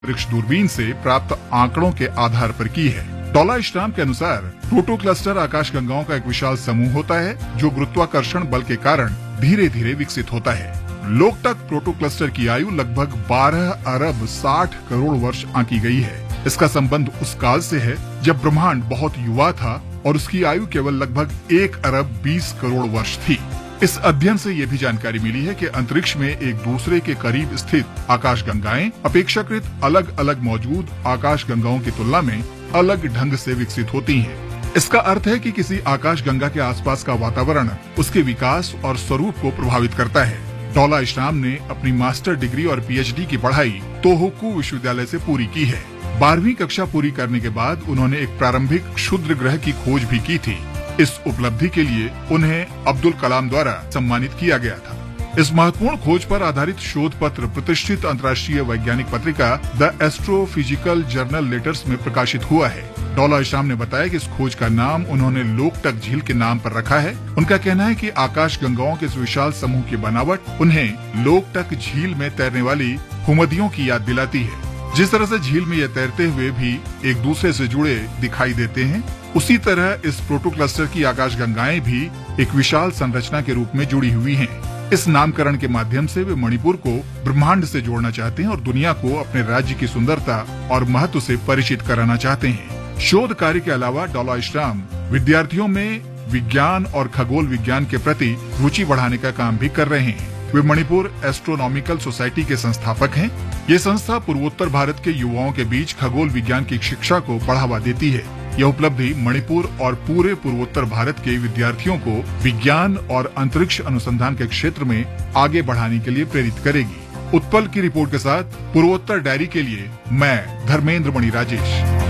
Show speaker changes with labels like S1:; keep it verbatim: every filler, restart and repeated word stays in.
S1: अंतरिक्ष दूरबीन से प्राप्त आंकड़ों के आधार पर की है। डॉलाइस्टाम के अनुसार प्रोटो क्लस्टर आकाशगंगाओं का एक विशाल समूह होता है जो गुरुत्वाकर्षण बल के कारण धीरे धीरे विकसित होता है। लोकटक प्रोटो क्लस्टर की आयु लगभग बारह अरब साठ करोड़ वर्ष आंकी गई है। इसका संबंध उस काल से है जब ब्रह्मांड बहुत युवा था और उसकी आयु केवल लगभग एक अरब बीस करोड़ वर्ष थी। इस अध्ययन से ये भी जानकारी मिली है कि अंतरिक्ष में एक दूसरे के करीब स्थित आकाशगंगाएं अपेक्षाकृत अलग अलग मौजूद आकाशगंगाओं की तुलना में अलग ढंग से विकसित होती हैं। इसका अर्थ है कि किसी आकाशगंगा के आसपास का वातावरण उसके विकास और स्वरूप को प्रभावित करता है। डॉलाइस्टाम ने अपनी मास्टर डिग्री और पीएचडी की पढ़ाई तोहोकू विश्वविद्यालय से पूरी की है। बारहवीं कक्षा पूरी करने के बाद उन्होंने एक प्रारंभिक क्षुद्र ग्रह की खोज भी की थी। इस उपलब्धि के लिए उन्हें अब्दुल कलाम द्वारा सम्मानित किया गया था। इस महत्वपूर्ण खोज पर आधारित शोध पत्र प्रतिष्ठित अंतर्राष्ट्रीय वैज्ञानिक पत्रिका द एस्ट्रोफिजिकल जर्नल लेटर्स में प्रकाशित हुआ है। डॉलाइस्टाम ने बताया कि इस खोज का नाम उन्होंने लोकटक झील के नाम पर रखा है। उनका कहना है कि आकाशगंगाओं के इस विशाल समूह की बनावट उन्हें लोकटक झील में तैरने वाली हुमदियों की याद दिलाती है। जिस तरह से झील में ये तैरते हुए भी एक दूसरे से जुड़े दिखाई देते हैं, उसी तरह इस प्रोटो क्लस्टर की आकाशगंगाएं भी एक विशाल संरचना के रूप में जुड़ी हुई हैं। इस नामकरण के माध्यम से वे मणिपुर को ब्रह्मांड से जोड़ना चाहते हैं और दुनिया को अपने राज्य की सुंदरता और महत्व से परिचित कराना चाहते हैं। शोध कार्य के अलावा डॉलाइस्टाम विद्यार्थियों में विज्ञान और खगोल विज्ञान के प्रति रुचि बढ़ाने का काम भी कर रहे हैं। वे मणिपुर एस्ट्रोनॉमिकल सोसाइटी के संस्थापक हैं। ये संस्था पूर्वोत्तर भारत के युवाओं के बीच खगोल विज्ञान की शिक्षा को बढ़ावा देती है। यह उपलब्धि मणिपुर और पूरे पूर्वोत्तर भारत के विद्यार्थियों को विज्ञान और अंतरिक्ष अनुसंधान के क्षेत्र में आगे बढ़ाने के लिए प्रेरित करेगी। उत्पल की रिपोर्ट के साथ पूर्वोत्तर डायरी के लिए मैं धर्मेंद्र मणि राजेश।